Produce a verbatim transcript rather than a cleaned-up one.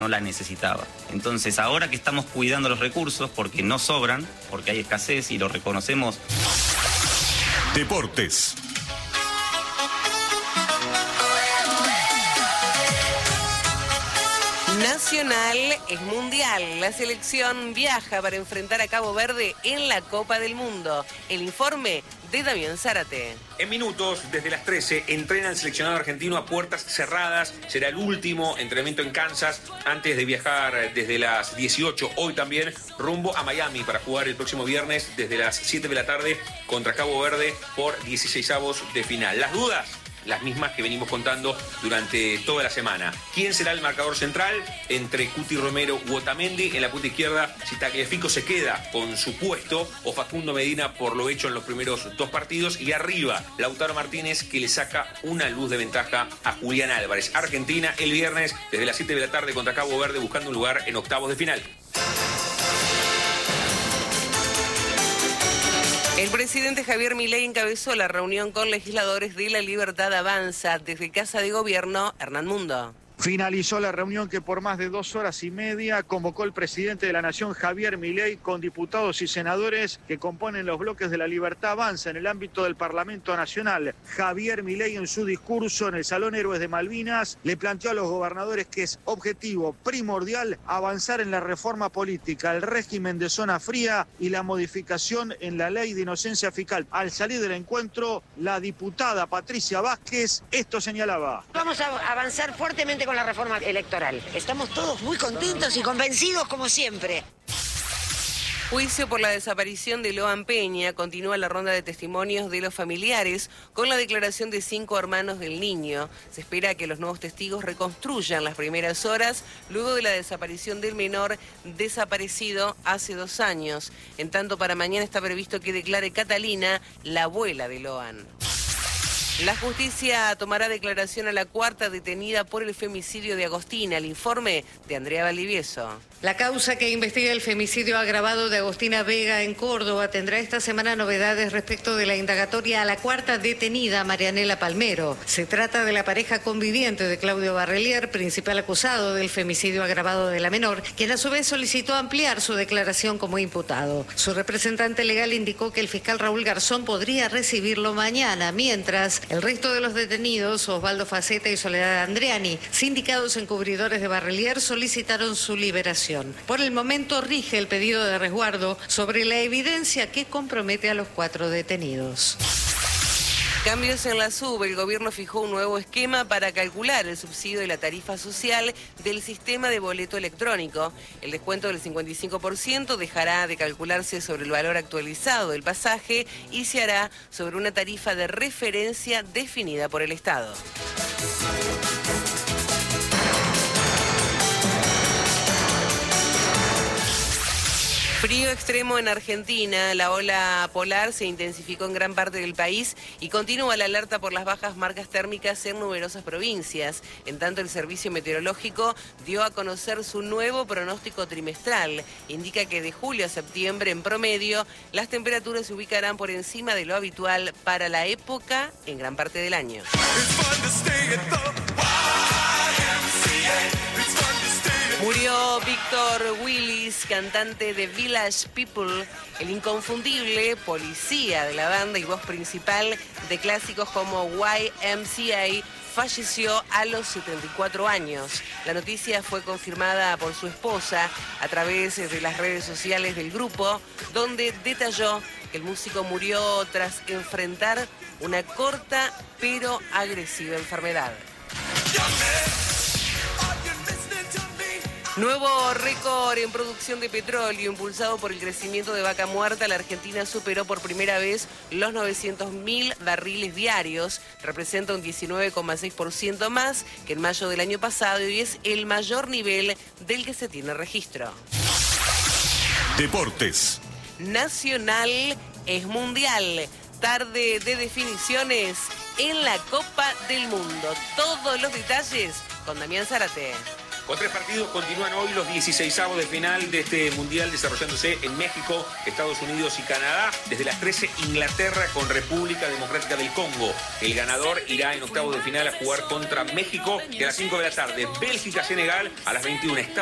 no la necesitaba. Entonces, ahora que estamos cuidando los recursos, porque no sobran, porque hay escasez y lo reconocemos. Deportes. Nacional es mundial. La selección viaja para enfrentar a Cabo Verde en la Copa del Mundo. El informe de Damián Zárate. En minutos, desde las trece, entrena el seleccionado argentino a puertas cerradas. Será el último entrenamiento en Kansas antes de viajar desde las dieciocho, hoy también, rumbo a Miami para jugar el próximo viernes desde las siete de la tarde contra Cabo Verde por dieciseisavos de final. Las dudas, las mismas que venimos contando durante toda la semana. ¿Quién será el marcador central? Entre Cuti Romero u Otamendi. En la punta izquierda, si Tagliafico se queda con su puesto o Facundo Medina por lo hecho en los primeros dos partidos. Y arriba, Lautaro Martínez, que le saca una luz de ventaja a Julián Álvarez. Argentina el viernes desde las siete de la tarde contra Cabo Verde, buscando un lugar en octavos de final. El presidente Javier Milei encabezó la reunión con legisladores de La Libertad Avanza. Desde Casa de Gobierno, Hernán Mundo. Finalizó la reunión que por más de dos horas y media convocó el presidente de la Nación, Javier Milei, con diputados y senadores que componen los bloques de La Libertad Avanza en el ámbito del Parlamento Nacional. Javier Milei, en su discurso en el Salón Héroes de Malvinas, le planteó a los gobernadores que es objetivo primordial avanzar en la reforma política, el régimen de zona fría y la modificación en la ley de inocencia fiscal. Al salir del encuentro, la diputada Patricia Vázquez esto señalaba. Vamos a avanzar fuertemente con la reforma electoral. Estamos todos muy contentos y convencidos como siempre. Juicio por la desaparición de Loan Peña. Continúa la ronda de testimonios de los familiares con la declaración de cinco hermanos del niño. Se espera que los nuevos testigos reconstruyan las primeras horas luego de la desaparición del menor desaparecido hace dos años. En tanto, para mañana está previsto que declare Catalina, la abuela de Loan. La justicia tomará declaración a la cuarta detenida por el femicidio de Agostina. El informe de Andrea Valdivieso. La causa que investiga el femicidio agravado de Agostina Vega en Córdoba tendrá esta semana novedades respecto de la indagatoria a la cuarta detenida, Marianela Palmero. Se trata de la pareja conviviente de Claudio Barrelier, principal acusado del femicidio agravado de la menor, quien a su vez solicitó ampliar su declaración como imputado. Su representante legal indicó que el fiscal Raúl Garzón podría recibirlo mañana, mientras el resto de los detenidos, Osvaldo Faceta y Soledad Andriani, sindicados encubridores de Barrelier, solicitaron su liberación. Por el momento rige el pedido de resguardo sobre la evidencia que compromete a los cuatro detenidos. Cambios en la SUB. El gobierno fijó un nuevo esquema para calcular el subsidio y la tarifa social del sistema de boleto electrónico. El descuento del cincuenta y cinco por ciento dejará de calcularse sobre el valor actualizado del pasaje y se hará sobre una tarifa de referencia definida por el Estado. Frío extremo en Argentina. La ola polar se intensificó en gran parte del país y continúa la alerta por las bajas marcas térmicas en numerosas provincias. En tanto, el Servicio Meteorológico dio a conocer su nuevo pronóstico trimestral. Indica que de julio a septiembre, en promedio, las temperaturas se ubicarán por encima de lo habitual para la época en gran parte del año. Murió Víctor Willis, cantante de Village People, el inconfundible policía de la banda y voz principal de clásicos como Y M C A, falleció a los setenta y cuatro años. La noticia fue confirmada por su esposa a través de las redes sociales del grupo, donde detalló que el músico murió tras enfrentar una corta pero agresiva enfermedad. Nuevo récord en producción de petróleo, impulsado por el crecimiento de Vaca Muerta. La Argentina superó por primera vez los novecientos mil barriles diarios. Representa un diecinueve coma seis por ciento más que en mayo del año pasado y es el mayor nivel del que se tiene registro. Deportes. Nacional es mundial. Tarde de definiciones en la Copa del Mundo. Todos los detalles con Damián Zárate. Los tres partidos continúan hoy los dieciseisavos de final de este mundial desarrollándose en México, Estados Unidos y Canadá. Desde las trece, Inglaterra con República Democrática del Congo. El ganador irá en octavos de final a jugar contra México. Y a las cinco de la tarde, Bélgica-Senegal. A las veintiuna,